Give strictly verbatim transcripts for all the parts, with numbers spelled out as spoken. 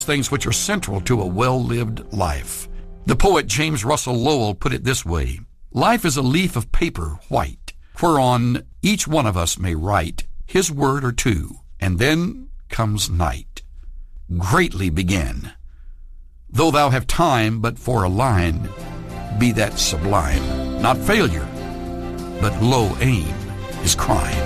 things which are central to a well-lived life. The poet James Russell Lowell put it this way: life is a leaf of paper white, whereon each one of us may write his word or two, and then comes night. Greatly begin. Though thou have time but for a line, be that sublime, not failure, but low aim is crime.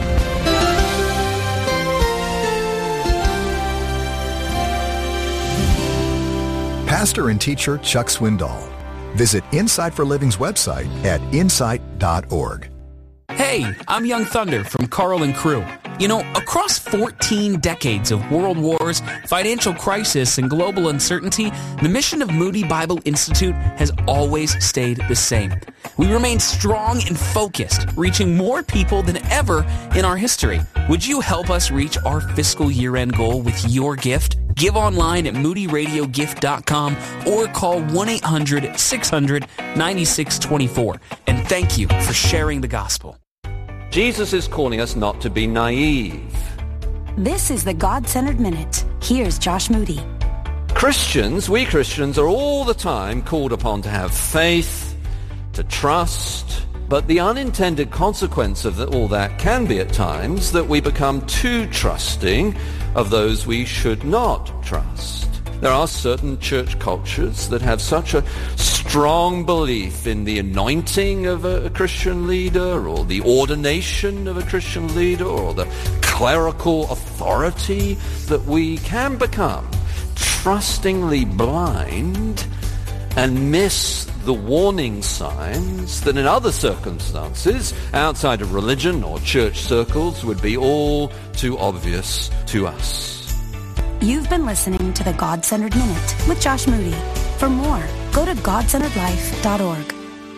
Pastor and teacher Chuck Swindoll. Visit Insight for Living's website at insight dot org. Hey, I'm Young Thunder from Carl and Crew. You know, across fourteen decades of world wars, financial crisis, and global uncertainty, the mission of Moody Bible Institute has always stayed the same. We remain strong and focused, reaching more people than ever in our history. Would you help us reach our fiscal year-end goal with your gift? Give online at moody radio gift dot com or call one eight hundred six hundred ninety-six twenty-four. And thank you for sharing the gospel. Jesus is calling us not to be naive. This is the God-Centered Minute. Here's Josh Moody. Christians, we Christians, are all the time called upon to have faith, to trust, but the unintended consequence of all that can be at times that we become too trusting of those we should not trust. There are certain church cultures that have such a strong belief in the anointing of a Christian leader, or the ordination of a Christian leader, or the clerical authority, that we can become trustingly blind and miss the warning signs that in other circumstances outside of religion or church circles would be all too obvious to us. You've been listening to the God-Centered Minute with Josh Moody. For more, go to god centered life dot org.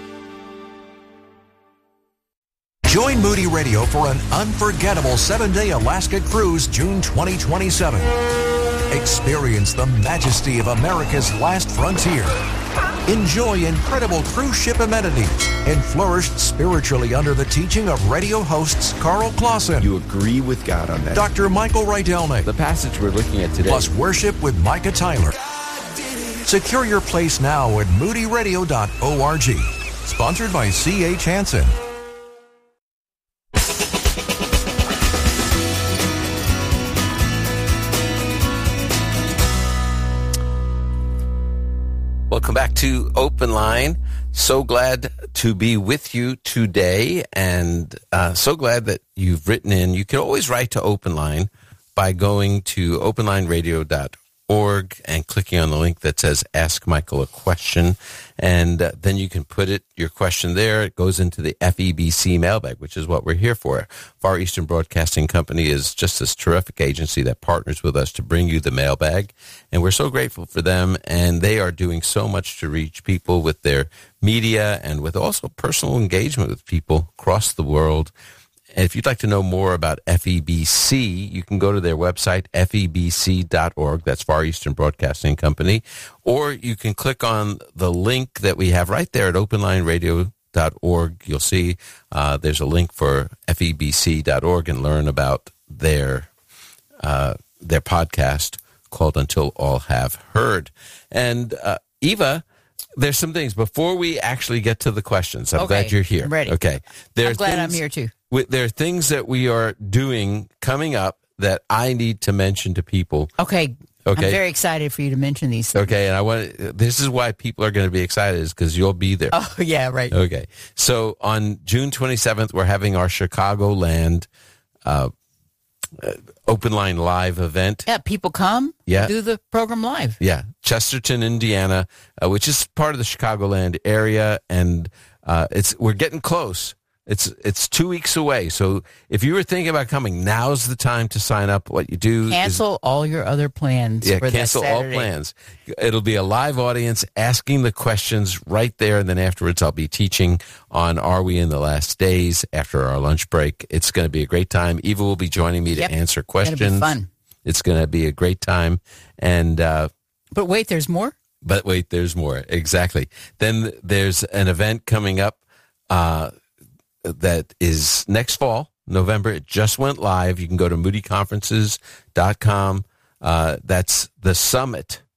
Join Moody Radio for an unforgettable seven-day Alaska cruise June twenty twenty-seven. Experience the majesty of America's last frontier. Enjoy incredible cruise ship amenities and flourish spiritually under the teaching of radio hosts Carl Clausen. You agree with God on that. Doctor Michael Rydelnik. The passage we're looking at today. Plus worship with Micah Tyler. Secure your place now at moody radio dot org. Sponsored by C H Hansen. Welcome back to Open Line. So glad to be with you today, and uh, so glad that you've written in. You can always write to Open Line by going to open line radio dot org and clicking on the link that says Ask Michael a Question, and uh, then you can put it your question there. It goes into the F E B C mailbag, which is what we're here for. Far Eastern Broadcasting Company is just this terrific agency that partners with us to bring you the mailbag, and we're so grateful for them, and they are doing so much to reach people with their media and with also personal engagement with people across the world. And if you'd like to know more about F E B C, you can go to their website, F E B C dot org. That's Far Eastern Broadcasting Company. Or you can click on the link that we have right there at open line radio dot org. You'll see uh, there's a link for F E B C dot org and learn about their uh, their podcast called Until All Have Heard. And uh, Eva, there's some things before we actually get to the questions. I'm okay. glad you're here. I'm ready. Okay. There I'm glad things, I'm here too. We, there are things that we are doing coming up that I need to mention to people. Okay. Okay. I'm very excited for you to mention these things. Okay. And I want this is why people are going to be excited, is because you'll be there. Oh, yeah, right. Okay. So on June twenty-seventh, we're having our Chicagoland uh, uh, Open Line Live event. Yeah, people come, yeah. do the program live. Yeah. Chesterton, Indiana, uh, which is part of the Chicagoland area. And uh, it's we're getting close. It's it's two weeks away. So if you were thinking about coming, now's the time to sign up. What you do Cancel is, all your other plans. Yeah, for cancel that all Saturday. plans. It'll be a live audience asking the questions right there, and then afterwards I'll be teaching on Are We in the Last Days after our lunch break. It's going to be a great time. Eva will be joining me Yep. to answer It's gonna questions. be fun. It's going to be a great time. And uh, But wait, there's more? But wait, there's more. Exactly. Then there's an event coming up uh that is next fall, November. It just went live. You can go to moody conferences dot com Uh, that's the summit